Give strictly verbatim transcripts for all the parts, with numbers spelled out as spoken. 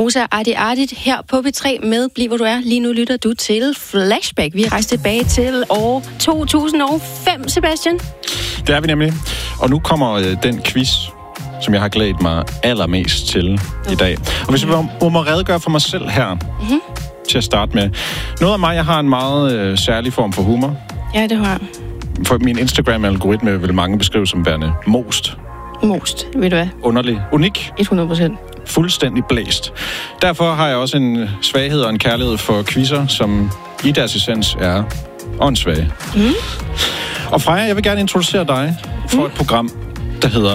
Rosa Arti Artit her på P tre med Bliv hvor du er. Lige nu lytter du til Flashback. Vi er rejst tilbage til år to tusind og fem, Sebastian. Det er vi nemlig. Og nu kommer øh, den quiz, som jeg har glædet mig allermest til okay. i dag. Og hvis jeg må, må redegøre for mig selv her, mm-hmm. til at starte med. Noget af mig, jeg har en meget øh, særlig form for humor. Ja, det har jeg. For min Instagram-algoritme vil mange beskrive som værende most. Most, ved du hvad? Underlig. Unik. hundrede procent. Fuldstændig blæst. Derfor har jeg også en svaghed og en kærlighed for quizzer, som i deres essens er åndssvage. Mm. Og Freja, jeg vil gerne introducere dig for mm. et program, der hedder...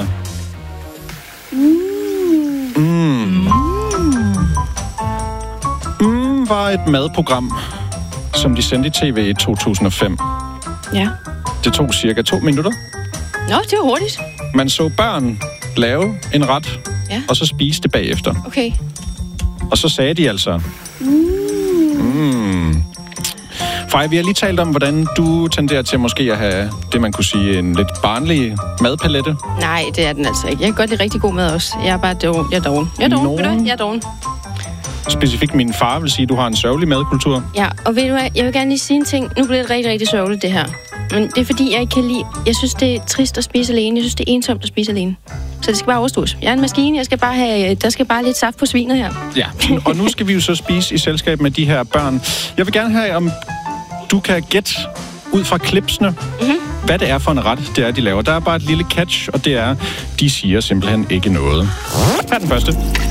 Mm. Mm. Mm var et madprogram, som de sendte i tv i to tusind og fem. Ja. Det tog cirka to minutter. Nå, det var hurtigt. Man så børn lave en ret, ja. og så spise det bagefter. Okay. Og så sagde de altså... Mm. Mm. Freja, vi har lige talt om, hvordan du tenderer til måske at have det, man kunne sige, en lidt barnlig madpalette. Nej, det er den altså ikke. Jeg kan godt lide rigtig god mad også. Jeg er bare doven. Jeg er doven. Jeg er doven. Nogen... Ved du hvad? Jeg er doven. Specifikt min far vil sige, at du har en sørgelig madkultur. Ja, og ved du hvad? Jeg vil gerne lige sige en ting. Nu bliver det rigtig, rigtig sørgeligt, det her. Men det er fordi, jeg ikke kan lide... Jeg synes, det er trist at spise alene. Jeg synes, det er ensomt at spise alene. Så det skal bare overstås. Jeg er en maskine. Jeg skal bare have... Der skal bare lidt saft på svinet her. Ja, og nu skal vi jo så spise i selskab med de her børn. Jeg vil gerne have, om du kan gætte ud fra klipsene, mm-hmm. hvad det er for en ret, det er, de laver. Der er bare et lille catch, og det er, de siger simpelthen ikke noget. Her er den første.